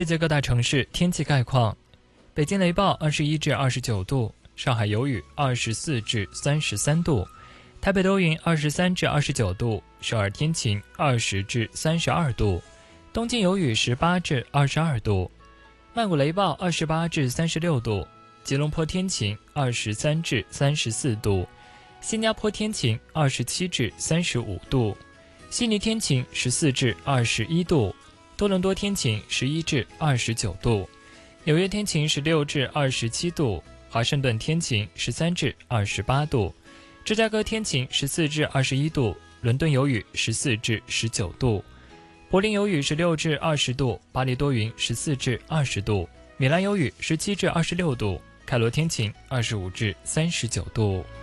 世界各大城市天气概况：北京雷暴21至29度，上海有雨24至33度，台北多云23至29度，首尔天晴20至32度，东京有雨18至22度，曼谷雷暴28至36度，吉隆坡天晴23至34度，新加坡天晴27至35度，悉尼天晴14至21度，多伦多天晴11至29度，纽约天晴16至27度，华盛顿天晴13至28度，芝加哥天晴14至21度，伦敦有雨14至19度，柏林有雨16至20度，巴黎多云14至20度，米兰有雨17至26度，开罗天晴25至39度。